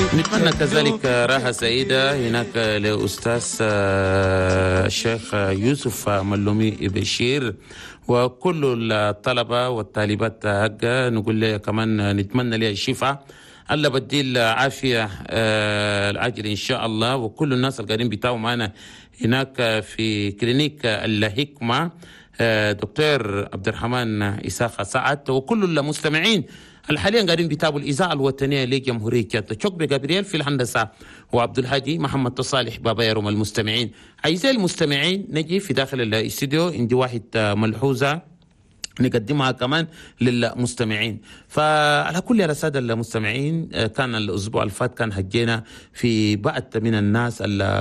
نتمنى كذلك راحة سعيدة هناك لأستاذ الشيخ يوسف ملومي بشير وكل الطلبة والطالبات هكا. نقول له كمان نتمنى لها الشفاء، الله بدي العافية العاجل إن شاء الله. وكل الناس القاعدين بيتابعوا معنا هناك في كلينيك الحكمة دكتور عبد الرحمن إساق سعد، وكل المستمعين الحاليا قاعدين بيتابعوا الإذاعة الوطنية لجمهورية شوكبي جابرييل في الهندسة، وعبد الهادي محمد تصالح بابا يروم المستمعين. أعزائي المستمعين، نجي في داخل الاستديو عندي واحد ملحوظة نقدمها كمان للمستمعين. فعلى كل يا الساده المستمعين، كان الاسبوع اللي فات كان هجينا في بعض من الناس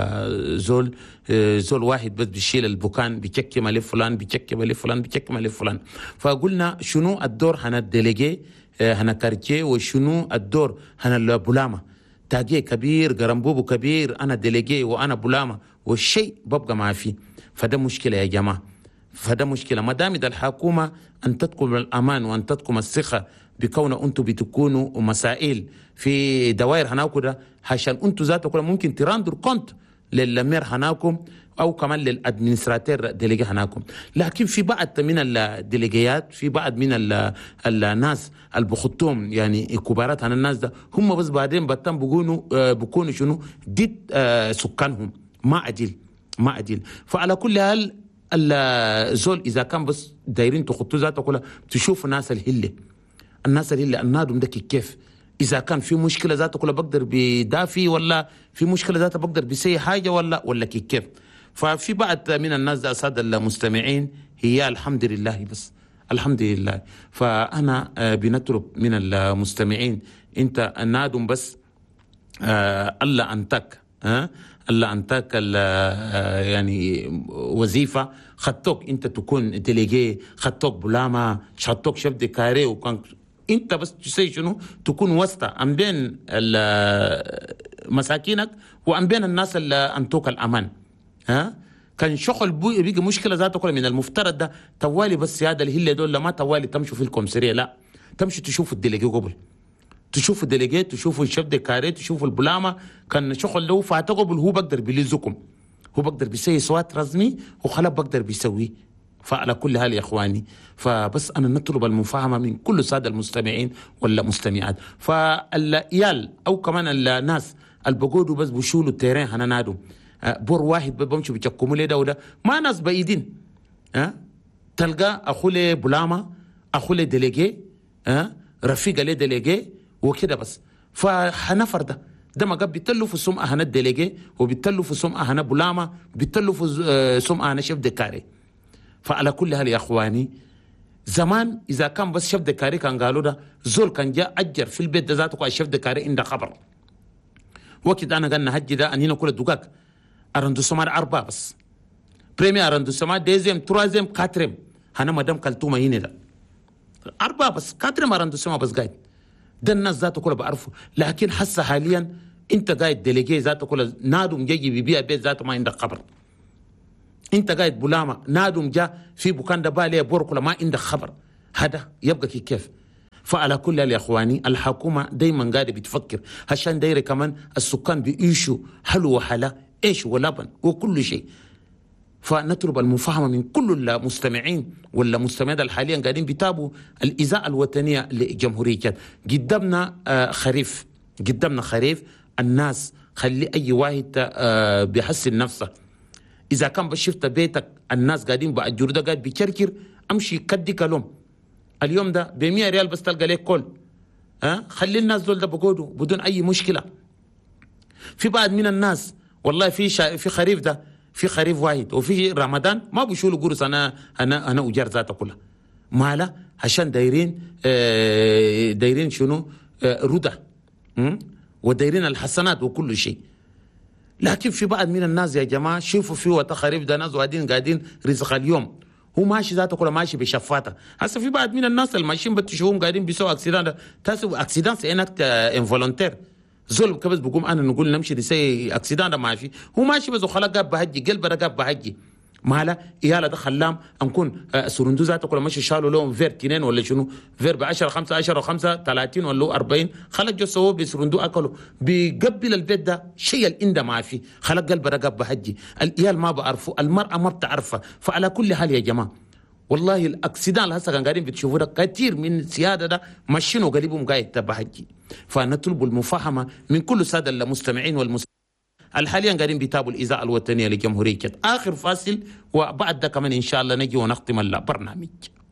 زول واحد بس بيشيل البكان بيشكم لفلان بيشكم لفلان بيشكم لفلان. فقلنا شنو الدور هنا الديليجي هنا كارتيه، وشنو الدور هنا البلامه. تاجي كبير قرنبوبو كبير، انا ديليجي وانا بلامه والشيء ببقى ما فيه. فده مشكله يا جماعه، فده مشكلة. ما دام الحكومة أن تدخل الأمان وأن تدخل الثقة بكون أنتم بتكونوا مسائل في دوائر هناكو ده، عشان أنتم ذاتكم ممكن تراندر كونت للمير هناكم أو كمان للأدمنستراتير ديليجي هناكم. لكن في بعض من الديليجيات، في بعض من الناس اللي بخطوهم يعني كبارات عن الناس ده، هم بس بعدين بتم بيكونوا شنو ضد سكانهم. ما عدل. فعلى كل حال الزول اذا كان بس دايرين تخطوا ذاته كلها تشوفوا الناس الهله النادم ده كيف اذا كان في مشكله ذاته كلها بقدر بدافي، ولا في مشكله ذاته بقدر بيسوي حاجه ولا كيف. ففي بعض من الناس ده اساد المستمعين هي الحمد لله، بس الحمد لله. فانا بنطلب من المستمعين، انت النادم بس الله انتك الله انتك يعني وظيفه خدتوك انت تكون ديليجي، خدتوك بلاما، خدتوك شيف دي كاري، وكان انت بس تسوي شنو تكون وسطى ام بين مساكينك وام بين الناس اللي انتوك الامان. كان شغل بيجي مشكله ذاته كلها من المفترض ده توالي بس هذا الهله دول ما توالي تمشوا في الكومسيريه، لا تمشوا تشوفوا الديليجي قبل، تشوفوا الديليجيت، تشوفوا الشيف دي كاري، تشوفوا البلامه. كان شغل له فاتقبل هو بقدر بيلزكم، هو بقدر بيسوي صوت رسمي وخلاص بقدر بيسويه. فعلى كل حال يا اخواني، فبس انا نطلب المفاهمه من كل الساده المستمعين ولا مستمعات. فالعيال او كمان الناس اللي بقودوا بس بيشولوا التيرين هنا نادوا بور واحد بمشوا بيشكموا لي ده وده، ما ناس بعيدين. تلقى اخو لي بلامه، اخو لي ديليجي، رفيقه لي ديليجي وكده بس. فحنفر ده ما قبل بيتلوا في سمعة هنا الديليجي، وبيتلوا في سمعة هنا بلامة، بيتلوا في سمعة هنا شيف دكاري. فعلى كل حال يا اخواني، زمان اذا كان بس شيف دكاري كان قالوا ده زول كان جاء اجر في البيت ده ذاته الشيف دكاري عنده خبر. وقت انا قلنا هجي ده انينا كل الدقاق ارندو سمار 4 بس، بريمي ارندو سمار ديزيم تروازيم كاتريم هنا مدام كالتوما هنا ده 4 بس، كاتريم ارندو سمار بس قاعد ده الناس ذاته كلها بعرفه. لكن حاسه حاليا انت قاعد ديليجي ذاته كلها نادم جاي بيبيع بيت ذاته ما عندك خبر، انت قاعد بلامه نادم جاء في بكان ده بالي بوركلا ما عندك خبر، هذا يبقى كيف. فعلى كل يا اخواني، الحكومه دايما قاعده بتفكر عشان دايره كمان السكان بيعيشوا حلو وحلا ايش ولبن وكل شيء. فنطلب المفاهمه من كل المستمعين ولا مستمعين الحاليا قاعدين بيتابعوا الاذاعه الوطنيه لجمهوريه. قدامنا خريف الناس، خلي اي واحد بيحسن نفسه. اذا كان بس شفت بيتك الناس قاعدين باجروا ده قاعد بيكركر، امشي كدك لهم اليوم ده ب 100 ريال بس تلقى لك كل. خلي الناس دول ده بقودوا بدون اي مشكله. في بعض من الناس والله في خريف ده، في خريف واحد وفي رمضان ما بيشولوا قرص انا اجار ذاته كلها مالا، عشان دايرين شنو رضا ودايرين الحسنات وكل شيء. لكن في بعض من الناس يا جماعه شوفوا في وقت خريف ده ناس قاعدين رزق اليوم، هو ماشي ذاته كله ماشي بشفاته. هسه في بعض من الناس اللي ماشيين بتشوفهم قاعدين بيسووا اكسيدان، تاسو اكسيدان سينك انفولونتير زول كبس بقوم انا نقول نمشي نسي اكسيدان ده ماشي، هو ماشي بس وخلاص قاب بهجي قلب ده قاب بهجي مالا يالا ده خلام نكون سرندو ذاته كل ماشي شالوا لهم فير 2 ولا شنو فير ب 10 15 و5 30 ولا 40 خلق جو سووا بسرندو اكلوا بيقبل البيت ده شيء الانده ما في خلق قلب رقب بحجي العيال ما بعرفوا المراه ما بتعرفها فعلى كل حال يا جماعه والله الاكسيدان هسه كان قاعدين بتشوفوا ده كثير من السياده ده مشينوا قريبهم قاعد تبهجي فنطلب المفاهمه من كل الساده المستمعين الحاليا قاعدين بيتابعوا الاذاعه الوطنيه لجمهوريه. اخر فاصل وبعد ده كمان ان شاء الله نجي ونختم البرنامج.